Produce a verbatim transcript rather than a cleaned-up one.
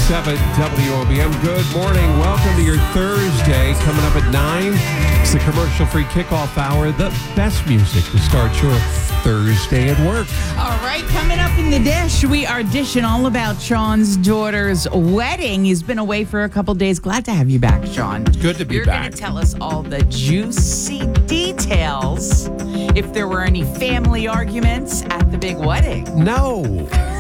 seven W O B M. Good morning. Welcome to your Thursday. Coming up at nine, it's the commercial-free kickoff hour. The best music to start your Thursday at work. All right, coming up in the dish, we are dishing all about Sean's daughter's wedding. He's been away for a couple days. Glad to have you back, Sean. Good to be You're back. You're going to tell us all the juicy details. If there were any family arguments at the big wedding. No.